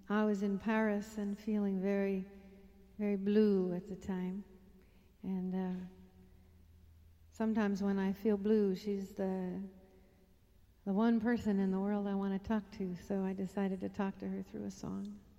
I was in Paris and feeling very, very blue at the time. And sometimes when I feel blue, she's the one person in the world I want to talk to, so I decided to talk to her through a song.